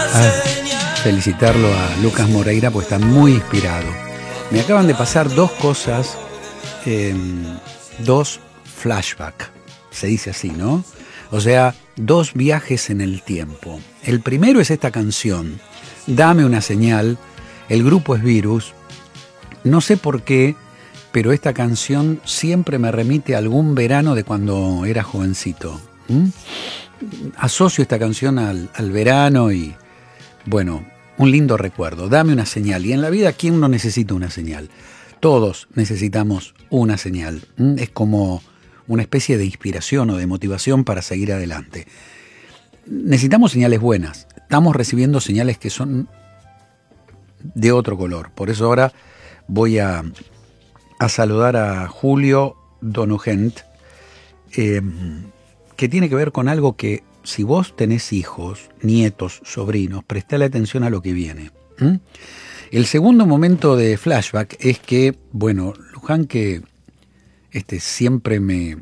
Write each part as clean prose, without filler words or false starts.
Felicitarlo a Lucas Moreira, pues está muy inspirado. Me acaban de pasar dos cosas, dos flashbacks, se dice así, ¿no? O sea, dos viajes en el tiempo. El primero es esta canción, Dame una señal, el grupo es Virus. No sé por qué, pero esta canción siempre me remite a algún verano de cuando era jovencito. Asocio esta canción al verano y, bueno, un lindo recuerdo. Dame una señal. Y en la vida, ¿quién no necesita una señal? Todos necesitamos una señal. Es como una especie de inspiración o de motivación para seguir adelante. Necesitamos señales buenas. Estamos recibiendo señales que son de otro color. Por eso ahora voy a saludar a Julio Donugent, que tiene que ver con algo que, si vos tenés hijos, nietos, sobrinos, prestale atención a lo que viene. El segundo momento de flashback es que, bueno, Luján, que siempre me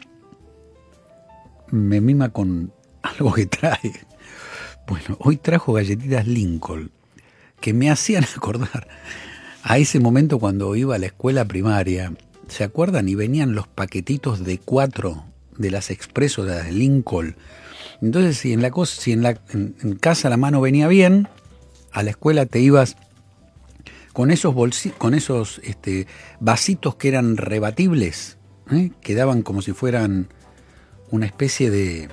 mima con algo que trae. Bueno, hoy trajo galletitas Lincoln, que me hacían acordar a ese momento cuando iba a la escuela primaria. ¿Se acuerdan? Y venían los paquetitos de 4 de las Expresso, de las Lincoln. Entonces, si en casa la mano venía bien, a la escuela te ibas con esos vasitos que eran rebatibles, que daban como si fueran una especie de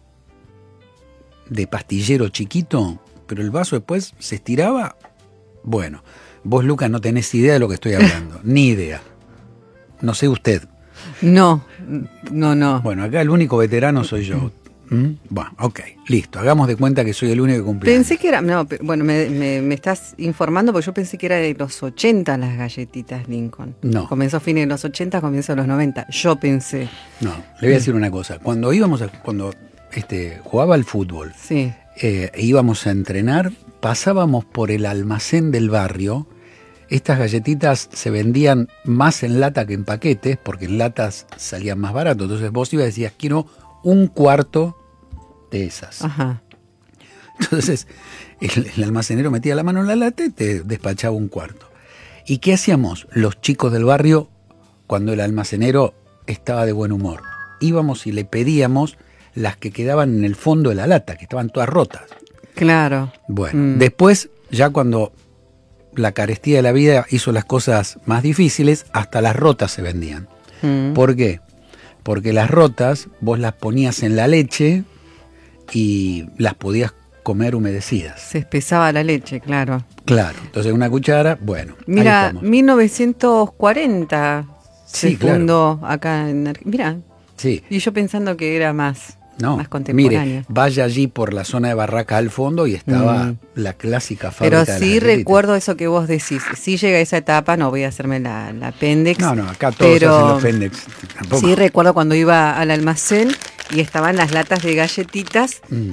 pastillero chiquito, pero el vaso después se estiraba. Bueno, vos, Lucas, no tenés idea de lo que estoy hablando, ni idea. No sé usted. No. Bueno, acá el único veterano soy yo. Bueno, ok, listo. Hagamos de cuenta que soy el único que cumple. Pensé que era, no, bueno, me estás informando porque yo pensé que era de los 80 las galletitas Lincoln. No. Comenzó a fines de los 80, comienzo de los 90. Yo pensé. No, le voy a decir una cosa. Cuando jugaba al fútbol, sí, e íbamos a entrenar, pasábamos por el almacén del barrio. Estas galletitas se vendían más en lata que en paquetes, porque en latas salían más barato. Entonces vos ibas y decías, quiero un cuarto de esas. Ajá. Entonces el almacenero metía la mano en la lata y te despachaba un cuarto. ¿Y qué hacíamos los chicos del barrio cuando el almacenero estaba de buen humor? Íbamos y le pedíamos las que quedaban en el fondo de la lata, que estaban todas rotas. Claro. Bueno, después, ya cuando la carestía de la vida hizo las cosas más difíciles, hasta las rotas se vendían. ¿Por qué? Porque las rotas vos las ponías en la leche y las podías comer humedecidas. Se espesaba la leche, claro. Claro, entonces una cuchara, bueno. Mira, ahí estamos. 1940 sí, se fundó acá en Mira, sí. Y yo pensando que era más contemporáneo. Mire, vaya allí por la zona de Barraca al fondo y estaba la clásica fábrica. Pero sí recuerdo eso que vos decís. Sí llega esa etapa, no voy a hacerme la pendex. No, acá todos hacen los pendex. Tampoco. Sí recuerdo cuando iba al almacén y estaban las latas de galletitas